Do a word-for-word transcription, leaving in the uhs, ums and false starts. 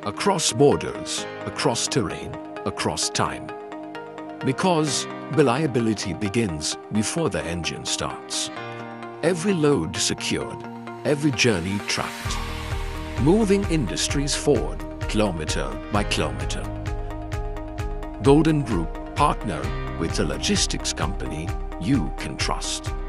across borders, across terrain, across time. Because reliability begins before the engine starts. Every load secured, every journey tracked. Moving industries forward, kilometer by kilometer. Golden Group, partner with a logistics company you can trust.